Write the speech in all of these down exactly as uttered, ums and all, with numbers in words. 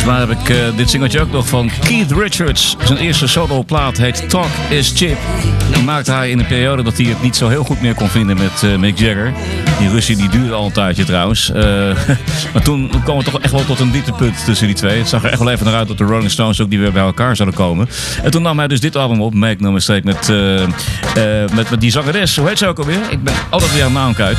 mij heb ik uh, dit singeltje ook nog van Keith Richards. Zijn eerste soloplaat heet Talk is Cheap. Die maakte hij in een periode dat hij het niet zo heel goed meer kon vinden met uh, Mick Jagger. Die ruzie die duurde al een tijdje trouwens. Uh, maar toen kwam het toch echt wel tot een dieptepunt tussen die twee. Het zag er echt wel even naar uit dat de Rolling Stones ook die weer bij elkaar zouden komen. En toen nam hij dus dit album op, Make No Mistake, met, uh, uh, met, met die zangeres. Hoe heet ze ook alweer? Ik ben altijd weer aan de naam kwijt.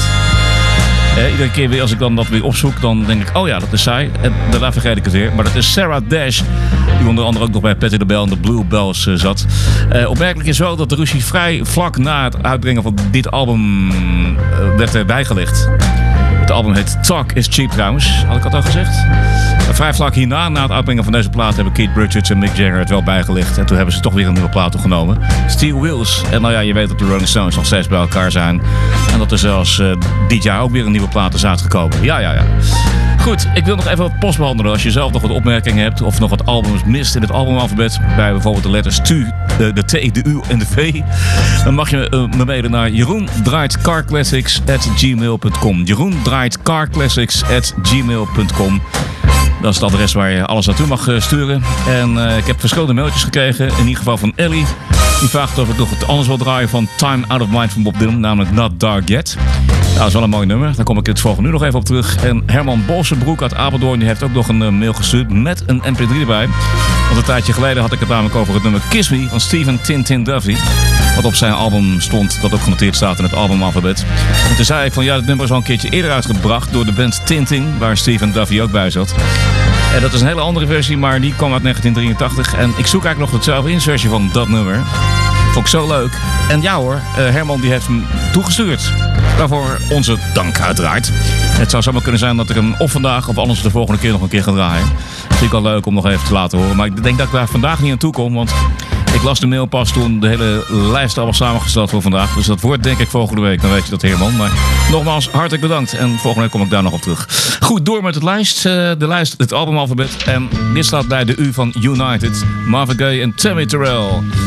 Eh, iedere keer weer als ik dan dat weer opzoek, dan denk ik, oh ja, dat is zij. En daarna vergeet ik het weer. Maar dat is Sarah Dash, die onder andere ook nog bij Patti LaBelle en de Bluebells uh, zat. Uh, opmerkelijk is wel dat de ruzie vrij vlak na het uitbrengen van dit album uh, werd er bijgelegd. Het album heet Talk is Cheap trouwens, had ik dat al gezegd. Uh, vrij vlak hierna, na het uitbrengen van deze plaat, hebben Keith Richards en Mick Jagger het wel bijgelegd. En toen hebben ze toch weer een nieuwe plaat opgenomen. Steel Wheels. En nou ja, je weet dat de Rolling Stones nog steeds bij elkaar zijn. En dat er zelfs uh, dit jaar ook weer een nieuwe plaat is uitgekomen. Ja, ja, ja. Goed, ik wil nog even wat post behandelen. Als je zelf nog wat opmerkingen hebt of nog wat albums mist in het albumalfabet, bij bijvoorbeeld de letters T, de, de T, de U en de V, dan mag je uh, me mailen naar jeroen draait car classics at gmail dot com. jeroen draait car classics at gmail dot com. Dat is het adres waar je alles naartoe mag sturen. En uh, ik heb verschillende mailtjes gekregen. In ieder geval van Ellie. Die vraagt of ik nog wat anders wil draaien van Time Out of Mind van Bob Dylan. Namelijk Not Dark Yet. Nou, dat is wel een mooi nummer. Daar kom ik het volgende nu nog even op terug. En Herman Bolsenbroek uit Apeldoorn die heeft ook nog een uh, mail gestuurd met een M P drie erbij. Want een tijdje geleden had ik het namelijk over het nummer Kiss Me van Stephen Tintin Duffy. Wat op zijn album stond, dat ook genoteerd staat in het albumalfabet. En toen zei ik van ja, het nummer is al een keertje eerder uitgebracht door de band Tintin, waar Stephen Duffy ook bij zat. En dat is een hele andere versie, maar die kwam uit negentien drieëntachtig. En ik zoek eigenlijk nog het zelf-in-versie van dat nummer. Vond ik zo leuk. En ja hoor, Herman die heeft hem toegestuurd. Daarvoor onze dank uiteraard. Het zou zomaar kunnen zijn dat ik hem of vandaag of anders de volgende keer nog een keer ga draaien. Dat vind ik wel leuk om nog even te laten horen. Maar ik denk dat ik daar vandaag niet aan toe kom, want ik las de mail pas toen de hele lijst al was samengesteld voor vandaag. Dus dat wordt denk ik volgende week, dan weet je dat Herman. Maar nogmaals, hartelijk bedankt. En volgende week kom ik daar nog op terug. Goed, door met het lijst. Uh, de lijst, het albumalfabet. En dit staat bij de U van United. Marvin Gaye en Tammy Terrell.